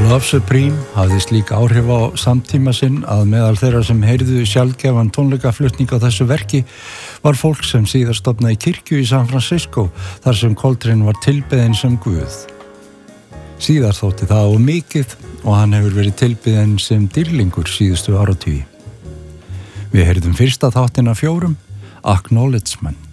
Love Supreme hafði slík áhrif á samtíma sinn að meðal þeirra sem heyrðu sjaldgæfan tónleikaflutning á þessu verki var fólk sem síðar stofnaði kirkju í San Francisco þar sem Coltrane var tilbeðinn sem guð. Síðar þótti það of mikið og hann hefur verið tilbeðinn sem dýrlingur síðustu áratugi. Við heyrðum fyrsta þáttina 4, Acknowledgement.